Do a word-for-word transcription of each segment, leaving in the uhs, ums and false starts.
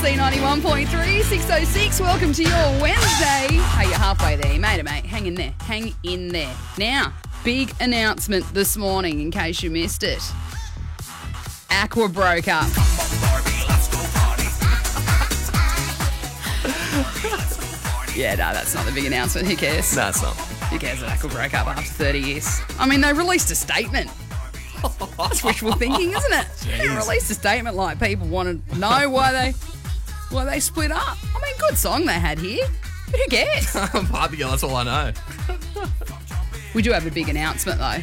C ninety-one point three, six oh six. Welcome to your Wednesday. Hey, you're halfway there. You made it, mate. Hang in there. Hang in there. Now, big announcement this morning in case you missed it. Aqua broke up. Yeah, no, that's not the big announcement. Who cares? No, it's not. Who cares that Aqua broke up after thirty years? I mean, they released a statement. That's wishful thinking, isn't it? They released a statement like people want to know why they why they split up. I mean, good song they had here, but who cares? Barbie girl, that's all I know. We do have a big announcement though.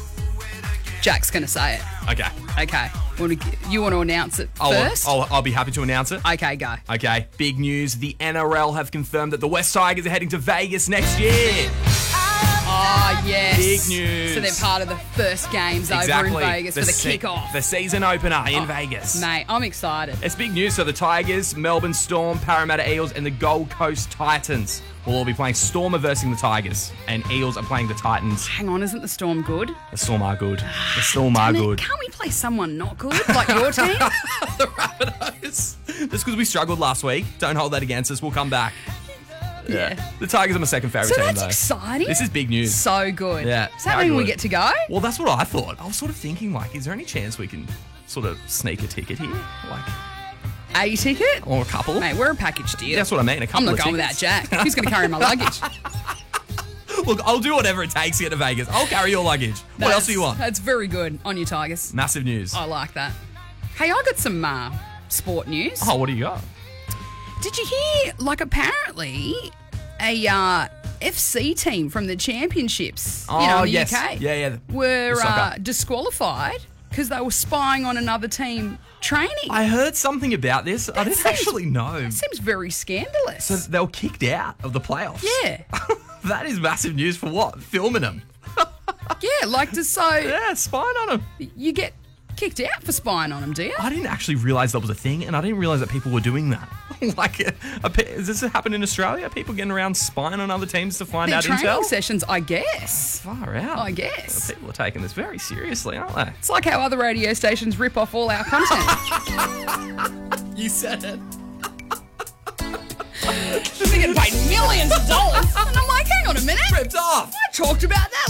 Jack's going to say it. Okay. Okay. Want to, you want to announce it I'll, first? I'll, I'll be happy to announce it. Okay, go. Okay, big news. The N R L have confirmed that the West Tigers are heading to Vegas next year. Oh, yes. Big news. So they're part of the first games Exactly. over in Vegas the for the se- kickoff. The season opener in Oh, Vegas. Mate, I'm excited. It's big news. So the Tigers, Melbourne Storm, Parramatta Eels and the Gold Coast Titans will all be playing. Storm are versing the Tigers and Eels are playing the Titans. Hang on, isn't the Storm good? The Storm are good. The Storm are Damn it, good. Can't we play someone not good, like your team? The Rabbitohs. Just because we struggled last week, don't hold that against us. We'll come back. Yeah. The Tigers are my second favourite So team, that's though. exciting. This is big news. So good. Yeah, Does that very mean we good. get to go? Well, that's what I thought. I was sort of thinking, like, is there any chance we can sort of sneak a ticket here? Like, A ticket? or a couple? Mate, we're a package deal. That's what I mean, a couple I'm not of going without tickets. Jack. Who's going to carry my luggage? Look, I'll do whatever it takes to get to Vegas. I'll carry your luggage. What else do you want? That's very good on you, Tigers. Massive news. I like that. Hey, I got some uh, sport news. Oh, what do you got? Did you hear, like, apparently a uh, F C team from the championships Oh, you know, in the yes. U K Yeah, yeah. were The uh, soccer. disqualified because they were spying on another team training. I heard something about this. I didn't seems- actually know. That seems very scandalous. So they were kicked out of the playoffs. yeah. That is massive news for what? Filming them. Yeah, like to so Yeah, spying on them. you get kicked out for spying on them, do you? I didn't actually realise that was a thing, and I didn't realise that people were doing that. like, uh, a, pe- does this happen in Australia? People getting around spying on other teams to find They're out training intel? sessions, I guess. Far out. I guess. People are taking this very seriously, aren't they? It's like how other radio stations rip off all our content. You said it. They're getting paid millions of dollars. And I'm like, hang on a minute. Ripped off. I talked about that